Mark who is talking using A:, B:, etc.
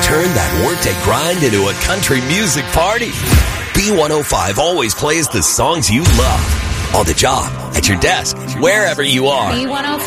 A: Turn that workday grind into a country music party. B105 always plays the songs you love. On the job, at your desk, wherever you are.
B: B105.